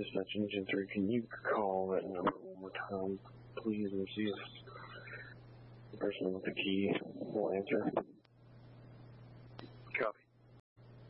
Dispatch Engine 3, can you call that number one more time, please, and see if the person with the key will answer?